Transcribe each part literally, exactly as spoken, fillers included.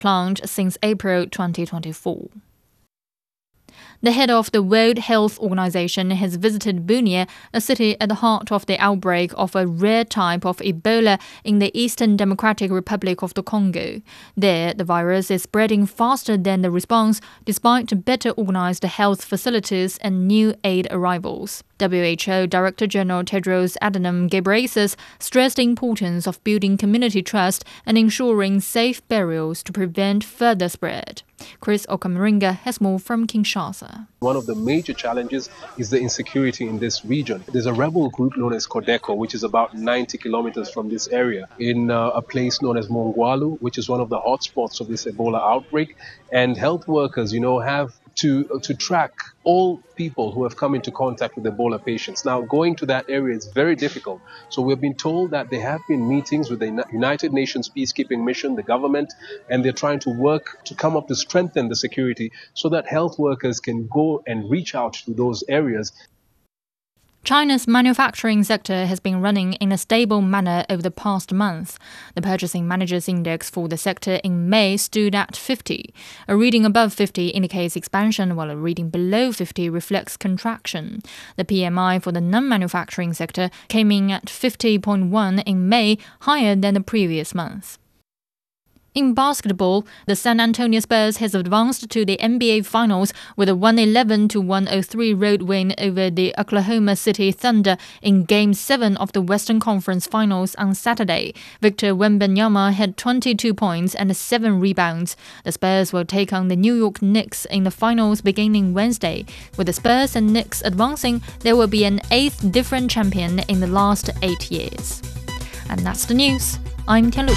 plunged since April twenty twenty-four. The head of the World Health Organization has visited Bunia, a city at the heart of the outbreak of a rare type of Ebola in the Eastern Democratic Republic of the Congo. There, the virus is spreading faster than the response, despite better organized health facilities and new aid arrivals. W H O Director General Tedros Adhanom Ghebreyesus stressed the importance of building community trust and ensuring safe burials to prevent further spread. Chris Okamaringa has more from Kinshasa. One of the major challenges is the insecurity in this region. There's a rebel group known as Kodeko, which is about ninety kilometers from this area, in uh, a place known as Mongwalu, which is one of the hotspots of this Ebola outbreak. And health workers, you know, have to uh, to track all people who have come into contact with Ebola patients. Now, going to that area is very difficult. So we've been told that there have been meetings with the United Nations peacekeeping mission, the government, and they're trying to work to come up to strengthen the security so that health workers can go and reach out to those areas. China's manufacturing sector has been running in a stable manner over the past month. The Purchasing Managers' Index for the sector in May stood at fifty. A reading above fifty indicates expansion, while a reading below fifty reflects contraction. The P M I for the non-manufacturing sector came in at fifty point one in May, higher than the previous month. In basketball, the San Antonio Spurs has advanced to the N B A Finals with a one eleven to one oh three road win over the Oklahoma City Thunder in Game seven of the Western Conference Finals on Saturday. Victor Wembanyama had twenty-two points and seven rebounds. The Spurs will take on the New York Knicks in the finals beginning Wednesday. With the Spurs and Knicks advancing, there will be an eighth different champion in the last eight years. And that's the news. I'm Tianlu.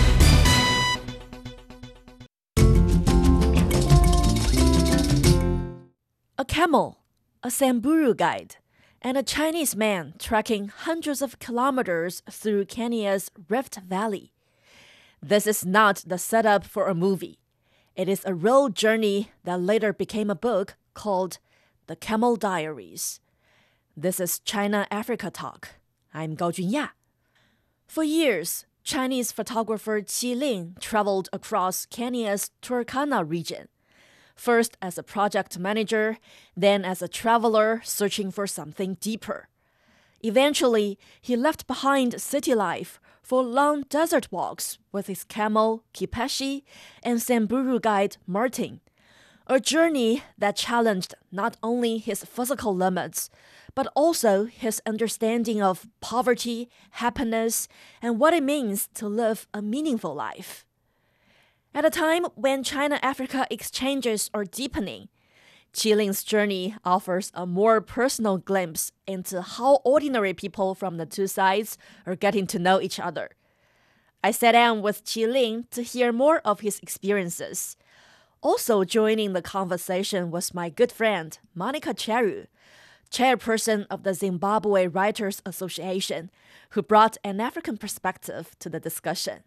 A camel, a Samburu guide, and a Chinese man trekking hundreds of kilometers through Kenya's Rift Valley. This is not the setup for a movie. It is a real journey that later became a book called The Camel Diaries. This is China Africa Talk. I'm Gao Junya. For years, Chinese photographer Qi Ling traveled across Kenya's Turkana region. First as a project manager, then as a traveler searching for something deeper. Eventually, he left behind city life for long desert walks with his camel, Kipeshi, and Samburu guide, Martin. A journey that challenged not only his physical limits, but also his understanding of poverty, happiness, and what it means to live a meaningful life. At a time when China-Africa exchanges are deepening, Qi Ling's journey offers a more personal glimpse into how ordinary people from the two sides are getting to know each other. I sat down with Qi Ling to hear more of his experiences. Also joining the conversation was my good friend, Monica Cheru, chairperson of the Zimbabwe Writers Association, who brought an African perspective to the discussion.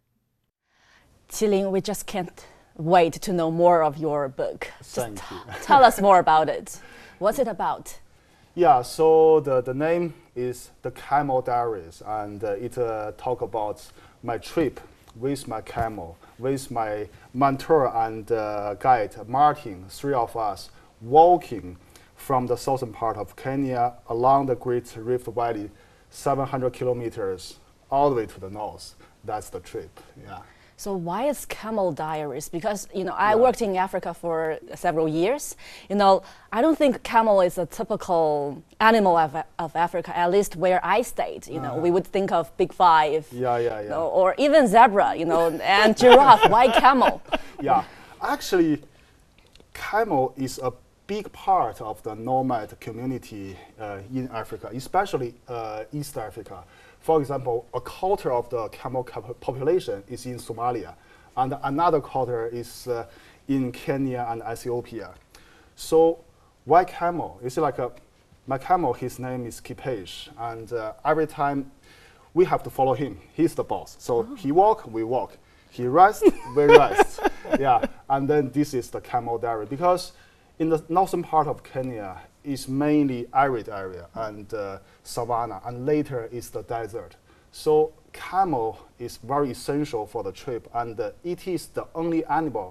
Qi Ling, we just can't wait to know more of your book. Thank just you. Tell us more about it. What's it about? Yeah, so the, the name is The Camel Diaries, and uh, it uh, talk about my trip with my camel, with my mentor and uh, guide, Martin, three of us, walking from the southern part of Kenya along the Great Rift Valley, seven hundred kilometers, all the way to the north. That's the trip, yeah. So why is Camel Diaries? Because, you know, I yeah. worked in Africa for several years. You know, I don't think camel is a typical animal of, of Africa, at least where I stayed. You know, uh-huh. we would think of big five. Yeah, yeah, yeah. You know, or even zebra, you know, and giraffe. Why camel? Yeah, actually, camel is a big part of the nomad community uh, in Africa, especially uh, East Africa. For example, a quarter of the camel population is in Somalia, and another quarter is uh, in Kenya and Ethiopia. So why camel? It's like a, my camel, his name is Kipesh, and uh, every time we have to follow him. He's the boss. So oh. he walk, we walk. He rest, we rest. Yeah, and then this is the Camel Diary, because in the northern part of Kenya, is mainly arid area and uh, savanna, and later is the desert. So camel is very essential for the trip, and uh, it is the only animal